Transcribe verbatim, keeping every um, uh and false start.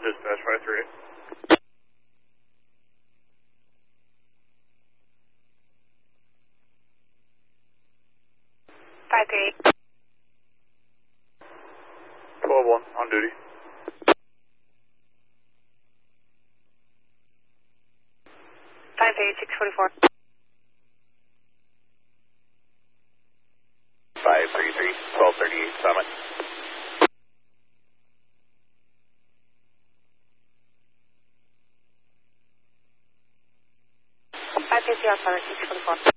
dispatch five three eight. five three eight. twelve one, on duty. five three eight, six forty-four. five three three, twelve thirty-eight, Summit. five three three, Alpha, six forty-four.